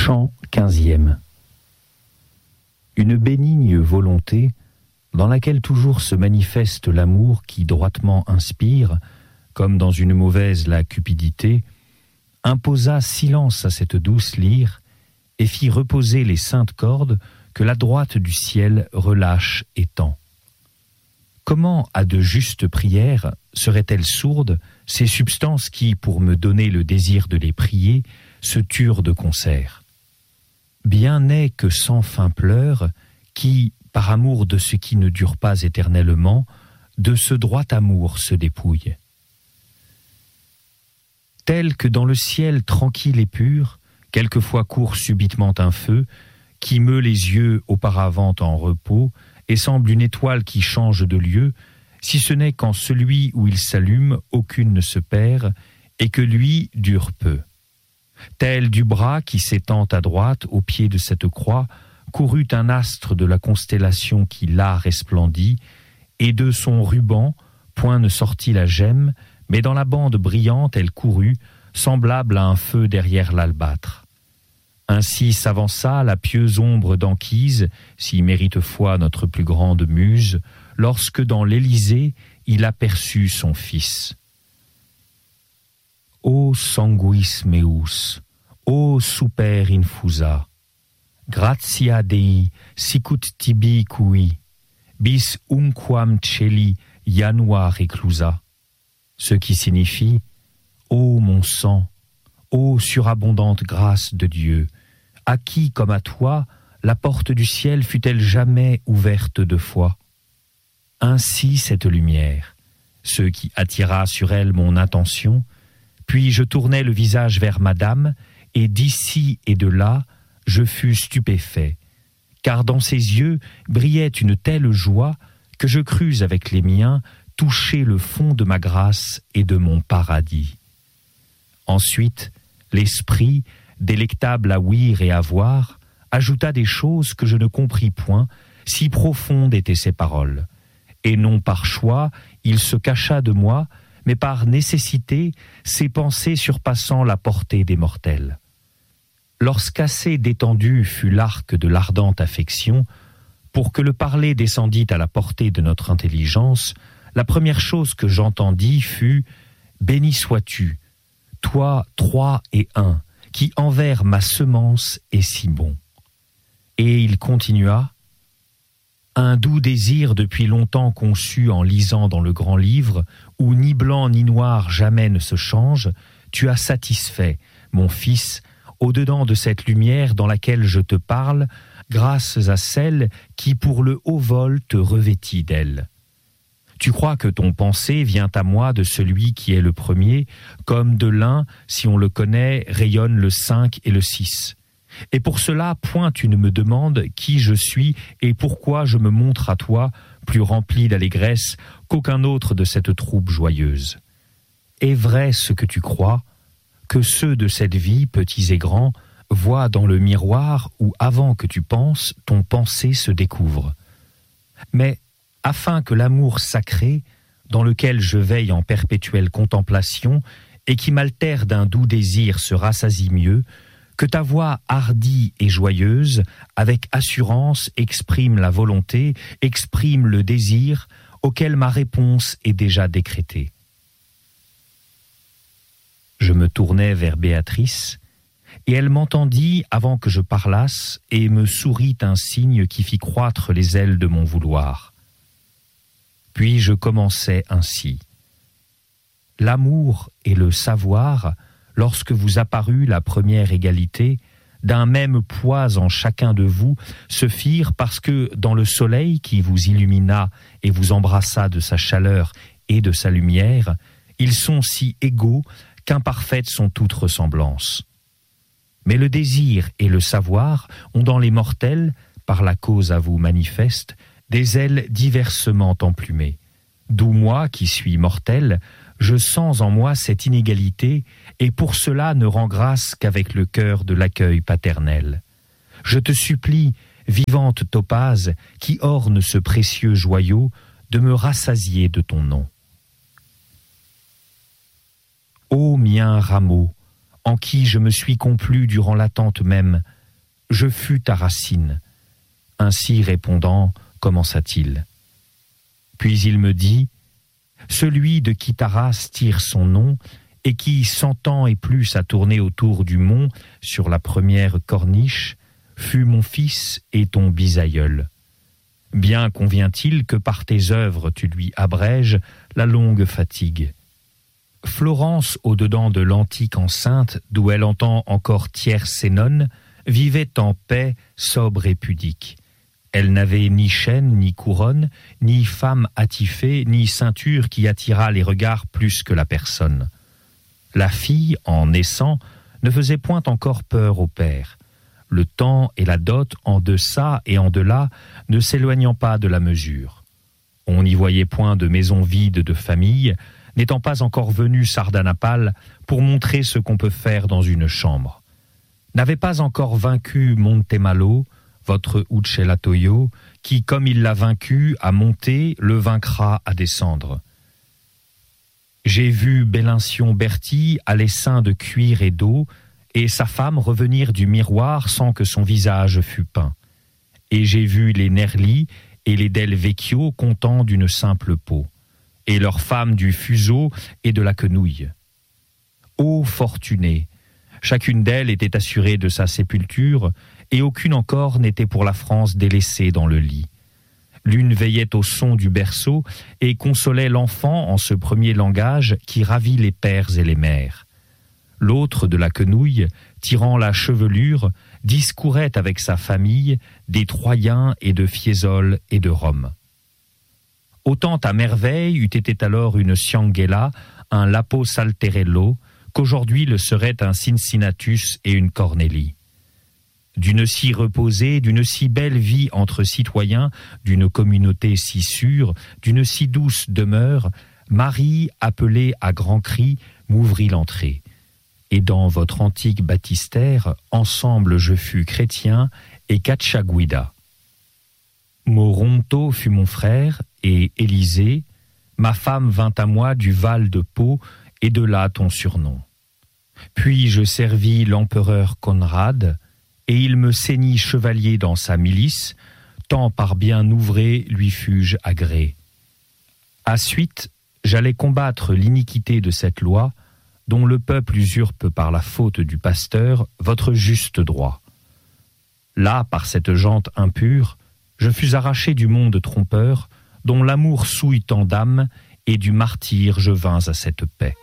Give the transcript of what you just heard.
Chant 15e. Une bénigne volonté, dans laquelle toujours se manifeste l'amour qui droitement inspire, comme dans une mauvaise la cupidité, imposa silence à cette douce lyre et fit reposer les saintes cordes que la droite du ciel relâche et tend. Comment à de justes prières seraient-elles sourdes, ces substances qui, pour me donner le désir de les prier, se turent de concert? Bien n'est que sans fin pleure, qui, par amour de ce qui ne dure pas éternellement, de ce droit amour se dépouille. Tel que dans le ciel tranquille et pur, quelquefois court subitement un feu, qui meut les yeux auparavant en repos, et semble une étoile qui change de lieu, si ce n'est qu'en celui où il s'allume, aucune ne se perd, et que lui dure peu. Tel du bras qui s'étend à droite, au pied de cette croix, courut un astre de la constellation qui là resplendit, et de son ruban, point ne sortit la gemme, mais dans la bande brillante elle courut, semblable à un feu derrière l'albâtre. Ainsi s'avança la pieuse ombre d'Anchise, si mérite foi notre plus grande muse, lorsque dans l'Élysée il aperçut son fils. Ô sanguis meus, ô super infusa, gratia Dei sicut tibi cui, bis unquam celi janua reclusa, ce qui signifie ô mon sang, ô surabondante grâce de Dieu, à qui comme à toi la porte du ciel fut-elle jamais ouverte de fois? Ainsi cette lumière, ce qui attira sur elle mon attention, puis je tournai le visage vers madame, et d'ici et de là, je fus stupéfait, car dans ses yeux brillait une telle joie que je crus avec les miens toucher le fond de ma grâce et de mon paradis. Ensuite, l'esprit, délectable à ouïr et à voir, ajouta des choses que je ne compris point, si profondes étaient ses paroles. Et non par choix, il se cacha de moi, mais par nécessité, ses pensées surpassant la portée des mortels. Lorsqu'assez détendu fut l'arc de l'ardente affection, pour que le parler descendît à la portée de notre intelligence, la première chose que j'entendis fut « Béni sois-tu, toi 3 et 1, qui envers ma semence est si bon. » Et il continua « Un doux désir depuis longtemps conçu en lisant dans le grand livre, où ni blanc ni noir jamais ne se change, tu as satisfait, mon fils, au-dedans de cette lumière dans laquelle je te parle, grâce à celle qui pour le haut vol te revêtit d'elle. Tu crois que ton pensée vient à moi de celui qui est le premier, comme de l'un, si on le connaît, rayonne le 5 et le 6. Et pour cela, point tu ne me demandes qui je suis et pourquoi je me montre à toi, plus rempli d'allégresse qu'aucun autre de cette troupe joyeuse. Est vrai ce que tu crois, que ceux de cette vie, petits et grands, voient dans le miroir où, avant que tu penses, ton pensée se découvre. Mais, afin que l'amour sacré, dans lequel je veille en perpétuelle contemplation et qui m'altère d'un doux désir se rassasie mieux, que ta voix hardie et joyeuse, avec assurance, exprime la volonté, exprime le désir, auquel ma réponse est déjà décrétée. Je me tournai vers Béatrice, et elle m'entendit avant que je parlasse, et me sourit un signe qui fit croître les ailes de mon vouloir. Puis je commençai ainsi. L'amour et le savoir, lorsque vous apparut la première égalité, d'un même poids en chacun de vous, se firent parce que, dans le soleil qui vous illumina et vous embrassa de sa chaleur et de sa lumière, ils sont si égaux qu'imparfaites sont toutes ressemblances. Mais le désir et le savoir ont dans les mortels, par la cause à vous manifeste, des ailes diversement emplumées. D'où moi, qui suis mortel, je sens en moi cette inégalité, et pour cela ne rends grâce qu'avec le cœur de l'accueil paternel. Je te supplie, vivante Topaze, qui orne ce précieux joyau, de me rassasier de ton nom. Ô mien rameau, en qui je me suis complu durant l'attente même, je fus ta racine. Ainsi répondant, commença-t-il. Puis il me dit, celui de qui ta race tire son nom, et qui, 100 ans et plus à tourner autour du mont, sur la première corniche, fut mon fils et ton bisaïeul. Bien convient-il que par tes œuvres tu lui abrèges la longue fatigue. Florence, au-dedans de l'antique enceinte, d'où elle entend encore tierce et nonne, vivait en paix, sobre et pudique. Elle n'avait ni chaîne, ni couronne, ni femme attifée, ni ceinture qui attirât les regards plus que la personne. La fille, en naissant, ne faisait point encore peur au père. Le temps et la dot, en deçà et en delà, ne s'éloignant pas de la mesure. On n'y voyait point de maison vide de famille, n'étant pas encore venu Sardanapale pour montrer ce qu'on peut faire dans une chambre. N'avait pas encore vaincu Montemalo, votre Uccelatoio, qui, comme il l'a vaincu à monter, le vaincra à descendre. J'ai vu Bellincion Berti à l'essaim de cuir et d'eau, et sa femme revenir du miroir sans que son visage fût peint. Et j'ai vu les Nerli et les Del Vecchio contents d'une simple peau, et leurs femmes du fuseau et de la quenouille. Ô fortunés! Chacune d'elles était assurée de sa sépulture, et aucune encore n'était pour la France délaissée dans le lit. L'une veillait au son du berceau et consolait l'enfant en ce premier langage qui ravit les pères et les mères. L'autre, de la quenouille, tirant la chevelure, discourait avec sa famille des Troyens et de Fiesole et de Rome. Autant à merveille eût été alors une Cianguella, un Lapo Salterello, qu'aujourd'hui le serait un Cincinnatus et une Cornélie. D'une si reposée, d'une si belle vie entre citoyens, d'une communauté si sûre, d'une si douce demeure, Marie, appelée à grands cris, m'ouvrit l'entrée. Et dans votre antique baptistère, ensemble je fus chrétien et Cacciaguida. Moronto fut mon frère, et Élisée, ma femme vint à moi du Val de Pau, et de là ton surnom. Puis je servis l'empereur Conrad, et il me ceignit chevalier dans sa milice, tant par bien ouvré lui fus-je agré. À suite, j'allais combattre l'iniquité de cette loi, dont le peuple usurpe par la faute du pasteur votre juste droit. Là, par cette gente impure, je fus arraché du monde trompeur, dont l'amour souille tant d'âmes, et du martyre je vins à cette paix.